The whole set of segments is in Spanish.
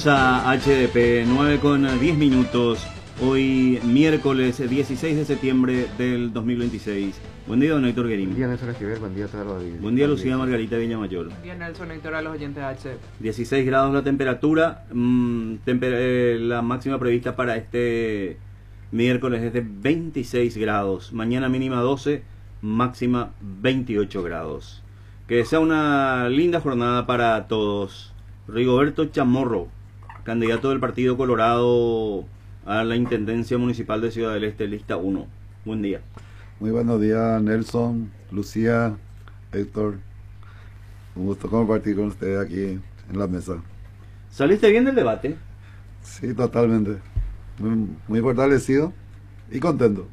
A HDP 9 con 10 minutos, hoy miércoles 16 de septiembre del 2026. Buen día, don Héctor Guerín. Buen día, Nelson Esquivel. Buen día a todos los días. Buen día, Lucía Margarita Villamayor. Buen día, Nelson Héctor, a los oyentes de HDP. 16 grados la temperatura, la máxima prevista para este miércoles es de 26 grados. Mañana mínima 12, máxima 28 grados. Que sea una linda jornada para todos. Rigoberto Chamorro, candidato del Partido Colorado a la Intendencia Municipal de Ciudad del Este, lista 1. Buen día. Muy buenos días, Nelson, Lucía, Héctor. Un gusto compartir con ustedes aquí en la mesa. ¿Saliste bien del debate? Sí, totalmente. Muy fortalecido y contento.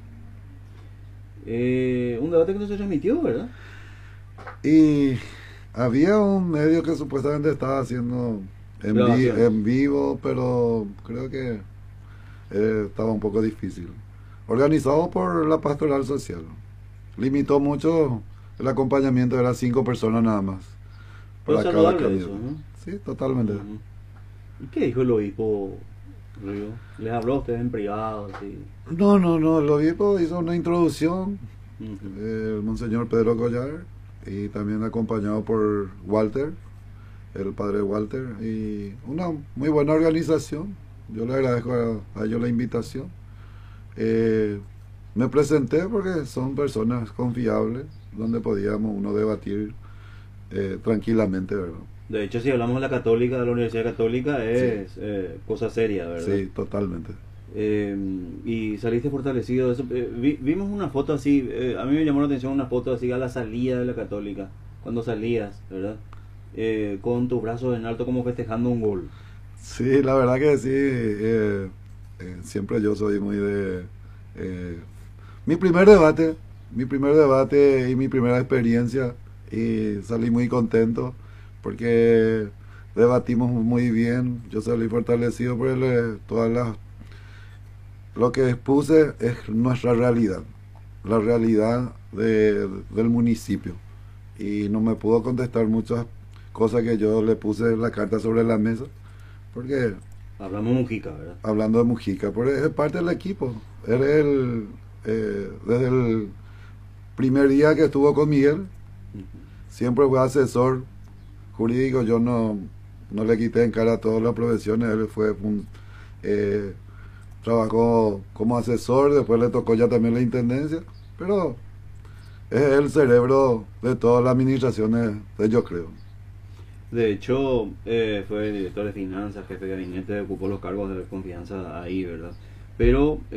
Un debate que no se transmitió, ¿verdad? Y había un medio que supuestamente estaba haciendo en vivo, pero creo que estaba un poco difícil. Organizado por la Pastoral Social. Limitó mucho el acompañamiento, eran 5 personas nada más. Pero saludable eso, ¿no? Sí, totalmente. ¿Y qué dijo el obispo, Río? ¿Les habló a ustedes en privado? ¿Sí? No, el obispo hizo una introducción, el monseñor Pedro Collar, y también acompañado por Walter, el padre Walter, y una muy buena organización. Yo le agradezco a ellos la invitación. Me presenté porque son personas confiables, donde podíamos uno debatir tranquilamente, ¿verdad? De hecho, si hablamos de la católica, de la Universidad Católica, es sí, cosa seria, ¿verdad? Sí, totalmente. Y saliste fortalecido. Vimos una foto así, a mí me llamó la atención una foto así a la salida de la Católica, cuando salías, ¿verdad? Con tus brazos en alto como festejando un gol. Sí, la verdad que sí. Siempre yo soy muy de... mi primer debate y mi primera experiencia, y salí muy contento porque debatimos muy bien. Yo salí fortalecido por lo que expuse es nuestra realidad, la realidad del municipio, y no me pudo contestar muchas cosas que yo le puse en la carta sobre la mesa, porque hablamos de Mujica, ¿verdad? Hablando de Mujica, porque es parte del equipo. Él desde el primer día que estuvo con Miguel, siempre fue asesor jurídico. Yo no le quité en cara todas las profesiones. Él trabajó como asesor, después le tocó ya también la intendencia, pero es el cerebro de todas las administraciones, yo creo. De hecho, fue director de finanzas, jefe de gabinete, ocupó los cargos de confianza ahí, ¿verdad? Pero